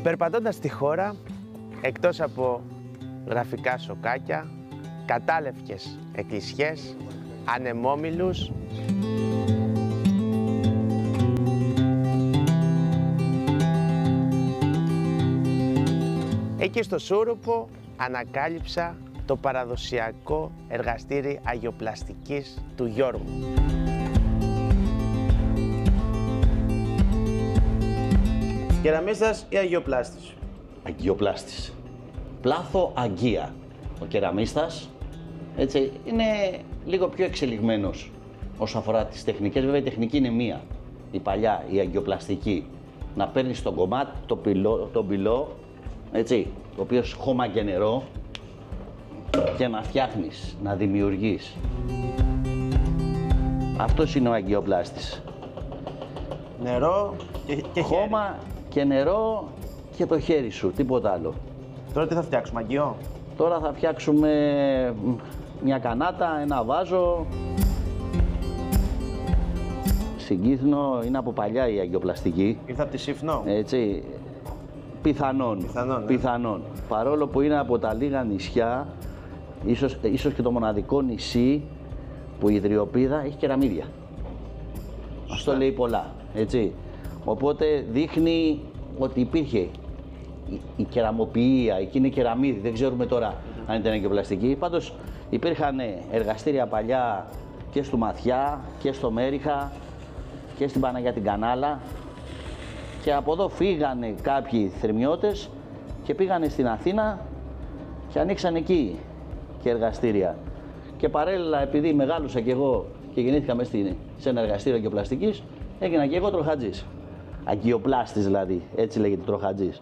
Περπατώντας στη χώρα, εκτός από γραφικά σοκάκια, κατάλευκες εκκλησιές, ανεμόμυλους, εκεί στο Σούρουπο ανακάλυψα το παραδοσιακό εργαστήρι αγιοπλαστικής του Γιώργου. Κεραμίστας ή αγιοπλάστης? Αγιοπλάστης. Πλάθο αγγεία. Ο κεραμίστας, έτσι, είναι λίγο πιο εξελιγμένος όσον αφορά τις τεχνικές. Βέβαια η τεχνική είναι μία. Η παλιά, η αγιοπλαστική. Να παίρνεις τον κομμάτι, τον πυλό, έτσι, το οποίο χώμα και νερό, και να φτιάχνεις, να δημιουργείς. Αυτός είναι ο αγιοπλάστης. Νερό και χώμα χέρι. Και νερό και το χέρι σου, τίποτα άλλο. Τώρα τι θα φτιάξουμε, αγγιό? Τώρα θα φτιάξουμε μια κανάτα, ένα βάζο. Στην Κύθνο είναι από παλιά η αγιοπλαστική. Ήρθα από τη Σύφνο. Έτσι, πιθανόν. Πιθανόν. Παρόλο που είναι από τα λίγα νησιά, ίσως και το μοναδικό νησί που η Ιδρυοπίδα έχει κεραμίδια. Αυτό λέει πολλά, έτσι. Οπότε δείχνει ότι υπήρχε η κεραμοποιία, εκεί είναι κεραμίδι, δεν ξέρουμε τώρα αν ήταν αγιοπλαστική. Πάντως υπήρχαν εργαστήρια παλιά και στο Μαθιά και στο Μέριχα και στην Παναγιά την Κανάλα, και από εδώ φύγανε κάποιοι θερμιώτες και πήγανε στην Αθήνα και ανοίξαν εκεί και εργαστήρια. Και παράλληλα, επειδή μεγάλωσα κι εγώ και γεννήθηκα μέσα σε ένα εργαστήριο αγιοπλαστικής, έγινα και εγώ τροχατζής. Αγιοπλάστης δηλαδή, έτσι λέγεται, τροχατζής.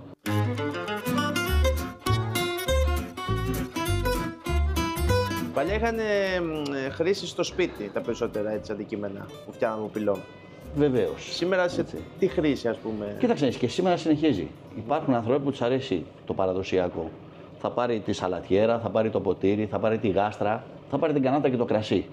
Παλιά είχαν χρήση στο σπίτι τα περισσότερα έτσι αντικείμενα που φτιάχναμε από πυλό. Βεβαίως. Σήμερα σε τι χρήση, ας πούμε? Κοίταξε, και σήμερα συνεχίζει. Υπάρχουν άνθρωποι που τους αρέσει το παραδοσιακό. Θα πάρει τη σαλατιέρα, θα πάρει το ποτήρι, θα πάρει τη γάστρα, θα πάρει την κανάτα και το κρασί.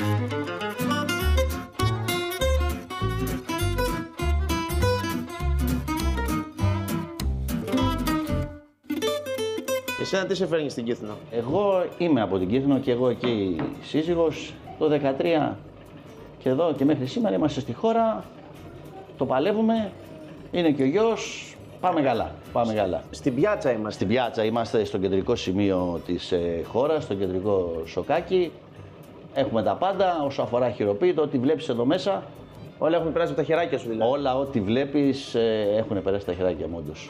Εσένα τι σε φέρνει στην Κύθνο? Εγώ είμαι από την Κύθνο και εγώ εκεί σύζυγος το 2013 και εδώ και μέχρι σήμερα είμαστε στη χώρα, το παλεύουμε, είναι και ο γιος, πάμε καλά, πάμε καλά. Στην πιάτσα είμαστε? Στην πιάτσα είμαστε, στο κεντρικό σημείο της χώρας, στο κεντρικό σοκάκι. Έχουμε τα πάντα όσο αφορά χειροποίητο, ό,τι βλέπεις εδώ μέσα. Όλα έχουν περάσει από τα χεράκια σου δηλαδή? Όλα ό,τι βλέπεις έχουν περάσει τα χεράκια μου όντως.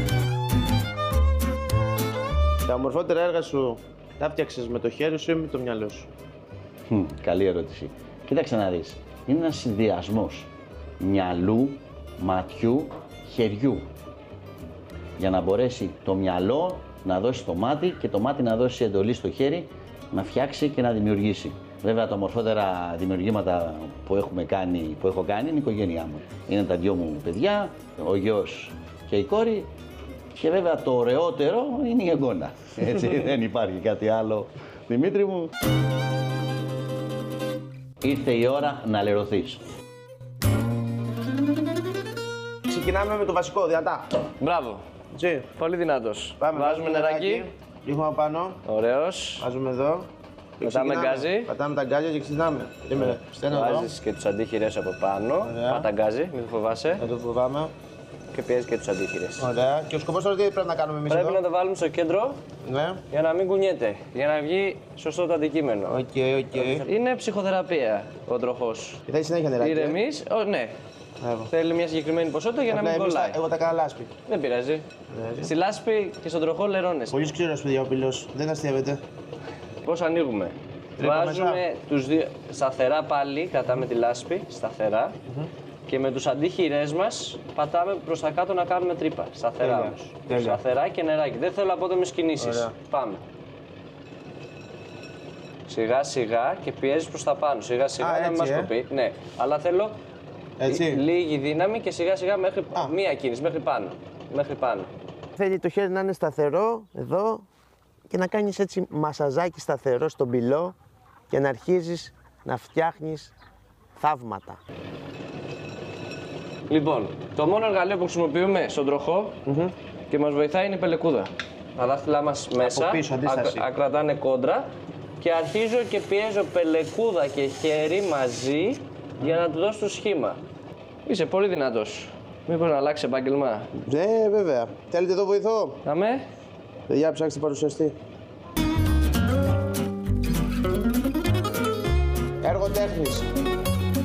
Τα ομορφότερα έργα σου τα φτιάξες με το χέρι σου ή με το μυαλό σου? Καλή ερώτηση. Κοίταξε να δεις. Είναι ένας συνδυασμός μυαλού, ματιού, χεριού. Για να μπορέσει το μυαλό να δώσει το μάτι και το μάτι να δώσει εντολή στο χέρι να φτιάξει και να δημιουργήσει. Βέβαια, τα ομορφότερα δημιουργήματα που έχω κάνει είναι η οικογένειά μου. Είναι τα δυο μου παιδιά, ο γιος και η κόρη. Και βέβαια το ωραιότερο είναι η εγγόνα. Έτσι, δεν υπάρχει κάτι άλλο. Δημήτρη μου, ήρθε η ώρα να λερωθείς. Ξεκινάμε με το βασικό, δυνατά. Μπράβο. Έτσι. Πολύ δυνατός. Πάμε, Βάζουμε νεράκι. Ρίχνουμε από πάνω. Ωραίος. Βάζουμε εδώ. Και Πετάμε ξεκινάμε. γκάζι. Πατάμε τα γκάζια και ξεκινάμε. Στέλνω εδώ. Βάζεις και τους αντίχειρες από πάνω. Ωραία. Πάτα γκάζι, μην φοβάσαι. Δεν το φοβάμαι. Και πιέζεις και τους αντίχειρες. Ωραία. Και ο σκοπός τώρα τι πρέπει να κάνουμε εμείς Πρέπει εδώ? να το βάλουμε στο κέντρο Ναι. για να μην κουνιέται. Για να βγει σωστό το αντικείμενο. Οκ. Είναι ψυχοθεραπεία ο τροχός. Και θέλει συνέχεια νεράκι. Ηρεμείς. Ναι. Μπράβο. Θέλει μια συγκεκριμένη ποσότητα για να μην κολλάει. Εγώ τα κάνω λάσπη. Δεν πειράζει. Στη λάσπη και στον τροχό λερώνεσαι. Πολύ ξύρος παιδιά ο πυλός. Δεν αστείευεται. Πώς ανοίγουμε? Τρύπα Βάζουμε μέσα. τους δύο σταθερά πάλι, κρατάμε τη λάσπη, σταθερά. Και με τους αντίχειρές μας πατάμε προς τα κάτω να κάνουμε τρύπα. Σταθερά Τέλεια. όμως. Τέλεια. Σταθερά και νεράκι. Δεν θέλω απότομες κινήσεις. Ωραία. Πάμε. Σιγά σιγά και πιέζεις προς τα πάνω. Σιγά σιγά να μην έτσι, μας κοπεί. Ναι. Αλλά θέλω Έτσι. λίγη δύναμη και σιγά σιγά μέχρι μία κίνηση, μέχρι πάνω. Μέχρι πάνω. Θέλει το χέρι να είναι σταθερό εδώ και να κάνεις έτσι μασαζάκι σταθερό στον πυλό και να αρχίζεις να φτιάχνεις θαύματα. Λοιπόν, το μόνο εργαλείο που χρησιμοποιούμε στον τροχό και μας βοηθάει είναι η πελεκούδα. Τα δάχτυλά μας μέσα, πίσω, αντίσταση. κρατάνε κόντρα και αρχίζω και πιέζω πελεκούδα και χέρι μαζί για να του δώσω το σχήμα. Είσαι πολύ δυνατός. Μήπως να αλλάξει επάγγελμα? Ναι, βέβαια. Θέλετε εδώ βοηθό? Αμέ. Για ψάξτε παρουσιαστή. Έργο τέχνης.